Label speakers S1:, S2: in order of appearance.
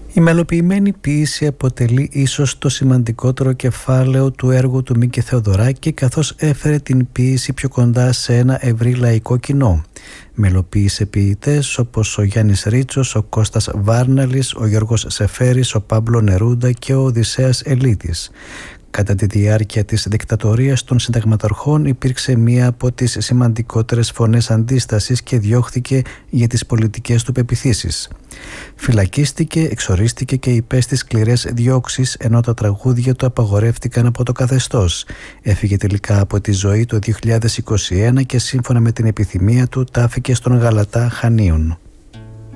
S1: Η μελοποιημένη ποίηση αποτελεί ίσως το σημαντικότερο κεφάλαιο του έργου του Μίκη Θεοδωράκη, καθώς έφερε την ποίηση πιο κοντά σε ένα ευρύ λαϊκό κοινό. Μελοποίησε ποιητές όπως ο Γιάννης Ρίτσος, ο Κώστας Βάρναλης, ο Γιώργος Σεφέρης, ο Πάμπλο Νερούντα και ο Οδυσσέας Ελίτης. Κατά τη διάρκεια της δικτατορίας των συνταγματαρχών υπήρξε μία από τις σημαντικότερες φωνές αντίστασης και διώχθηκε για τις πολιτικές του πεποιθήσεις. Φυλακίστηκε, εξορίστηκε και υπέστη σκληρές διώξεις, ενώ τα τραγούδια του απαγορεύτηκαν από το καθεστώς. Έφυγε τελικά από τη ζωή το 2021 και σύμφωνα με την επιθυμία του τάφηκε στον Γαλατά Χανίων.